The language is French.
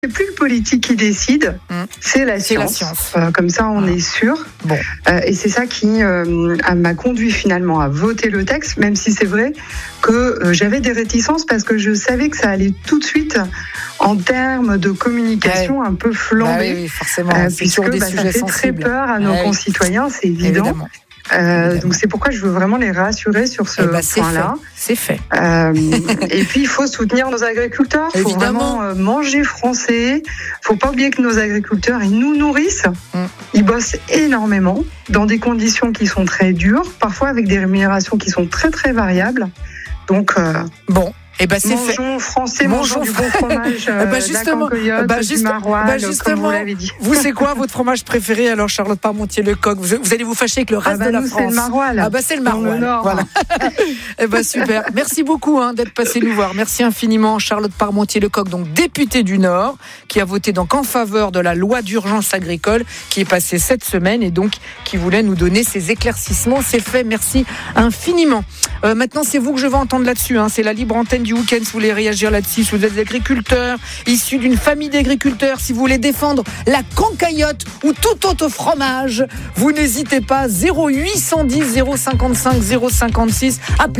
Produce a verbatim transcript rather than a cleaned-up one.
C'est plus le politique qui décide, mmh. c'est la c'est science. La science. Euh, comme ça, on mmh. est sûr. Bon. Euh, et c'est ça qui euh, m'a conduit finalement à voter le texte, même si c'est vrai que euh, j'avais des réticences parce que je savais que ça allait tout de suite en termes de communication ouais. un peu flambé. Bah oui, oui, forcément. Euh, c'est puisque des bah, sujets ça fait sensibles. très peur à nos ouais. concitoyens, c'est évident. Évidemment. Euh, donc c'est pourquoi je veux vraiment les rassurer sur ce bah, point-là. C'est fait. Euh, et puis il faut soutenir nos agriculteurs. Il faut vraiment euh, manger français. Il faut pas oublier que nos agriculteurs ils nous nourrissent. Mm. Ils bossent énormément dans des conditions qui sont très dures, parfois avec des rémunérations qui sont très très variables. Donc euh, bon. Eh ben, c'est mangeons fait. français, mangeons, mangeons du bon fromage, euh, bah justement, coyote, bah juste, du maroilles, bah justement, comme vous l'avez dit. Vous, c'est quoi votre fromage préféré alors, Charlotte Parmentier-Lecoq? vous, vous allez vous fâcher avec le reste ah bah de la nous, France. C'est le maroilles. Ah bah c'est le maroilles. Le Nord. Voilà. Eh ben super. Merci beaucoup hein, d'être passé nous voir. Merci infiniment, Charlotte Parmentier-Lecoq, donc députée du Nord, qui a voté donc en faveur de la loi d'urgence agricole qui est passée cette semaine et donc qui voulait nous donner ses éclaircissements. C'est fait. Merci infiniment. Euh, maintenant, c'est vous que je vais entendre là-dessus. Hein. C'est la libre antenne du week-end. Si vous voulez réagir là-dessus, si vous êtes agriculteur, issu d'une famille d'agriculteurs, si vous voulez défendre la concaillotte ou tout autre fromage, vous n'hésitez pas. zéro huit cent dix, zéro cinquante-cinq, zéro cinquante-six. Appelez